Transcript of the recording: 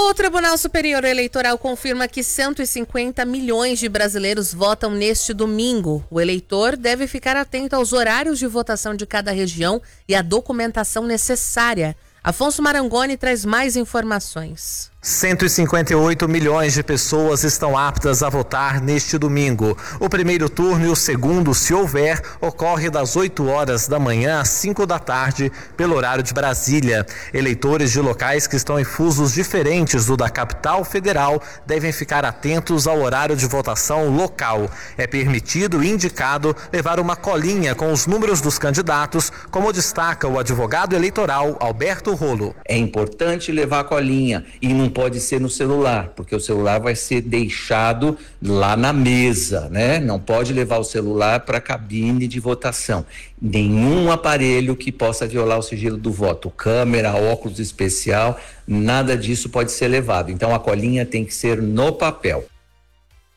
O Tribunal Superior Eleitoral confirma que 150 milhões de brasileiros votam neste domingo. O eleitor deve ficar atento aos horários de votação de cada região e à documentação necessária. Afonso Marangoni traz mais informações. 158 milhões de pessoas estão aptas a votar neste domingo. O primeiro turno e o segundo, se houver, ocorre das 8 horas da manhã às 5 da tarde, pelo horário de Brasília. Eleitores de locais que estão em fusos diferentes do da capital federal devem ficar atentos ao horário de votação local. É permitido e indicado levar uma colinha com os números dos candidatos, como destaca o advogado eleitoral Alberto Rolo. É importante levar a colinha e não pode ser no celular, porque o celular vai ser deixado lá na mesa, né? Não pode levar o celular para a cabine de votação. Nenhum aparelho que possa violar o sigilo do voto, câmera, óculos especial, nada disso pode ser levado. Então a colinha tem que ser no papel.